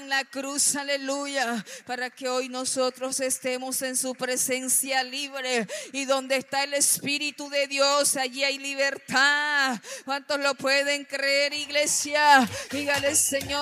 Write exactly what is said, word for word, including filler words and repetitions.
en la cruz, aleluya, para que hoy nosotros estemos en su presencia libre. Y donde está el Espíritu de Dios, allí hay libertad. ¿Cuántos lo pueden creer, iglesia? Dígale, Señor.